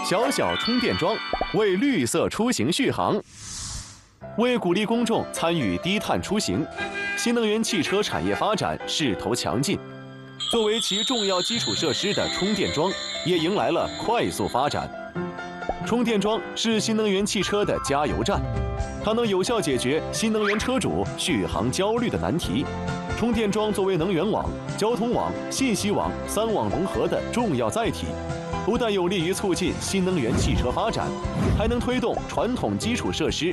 小小充电桩为绿色出行续航。为鼓励公众参与低碳出行，新能源汽车产业发展势头强劲。作为其重要基础设施的充电桩，也迎来了快速发展。充电桩是新能源汽车的加油站，它能有效解决新能源车主续航焦虑的难题。充电桩作为能源网、交通网、信息网3网融合的重要载体，不但有利于促进新能源汽车发展，还能推动传统基础设施